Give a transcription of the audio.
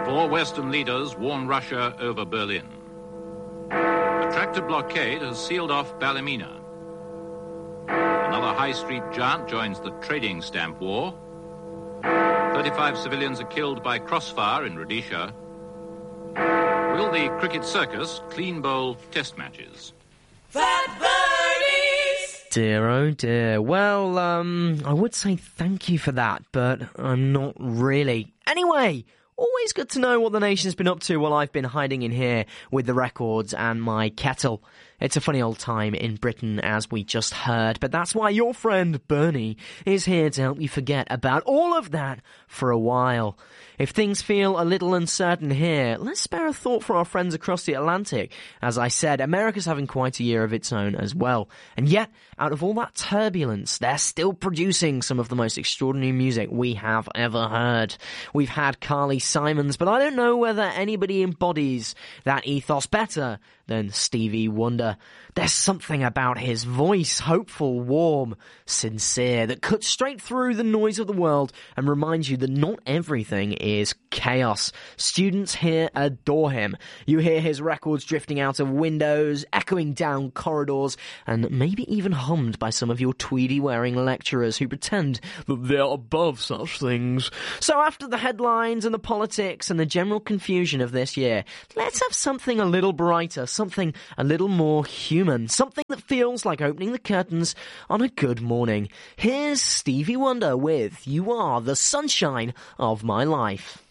Four Western leaders warn Russia over Berlin. A tractor blockade has sealed off Ballymena. Another high street giant joins the trading stamp war. 35 civilians are killed by crossfire in Rhodesia. Will the cricket circus clean bowl test matches? Fat Birdies! Dear, oh dear. Well, I would say thank you for that, but I'm not really. Anyway, always good to know what the nation's been up to while I've been hiding in here with the records and my kettle. It's a funny old time in Britain, as we just heard, but that's why your friend Bernie is here to help you forget about all of that for a while. If things feel a little uncertain here, let's spare a thought for our friends across the Atlantic. As I said, America's having quite a year of its own as well. And yet, out of all that turbulence, they're still producing some of the most extraordinary music we have ever heard. We've had Carly Simons, but I don't know whether anybody embodies that ethos better than Stevie Wonder. There's something about his voice, hopeful, warm, sincere, that cuts straight through the noise of the world and reminds you that not everything is chaos. Students here adore him. You hear his records drifting out of windows, echoing down corridors, and maybe even hummed by some of your tweedy-wearing lecturers who pretend that they're above such things. So after the headlines and the politics and the general confusion of this year, let's have something a little brighter, something a little more human, something that feels like opening the curtains on a good morning. Here's Stevie Wonder with You Are the Sunshine of My Life.